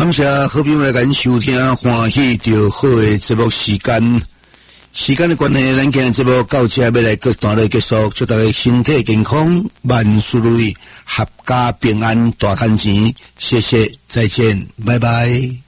感谢好朋友来咱收听欢喜就好的节目时间。时间的关系，咱今日节目到这要来各段落结束，祝大家身体健康，万事如意，阖家平安，大赚钱。谢谢，再见，拜拜。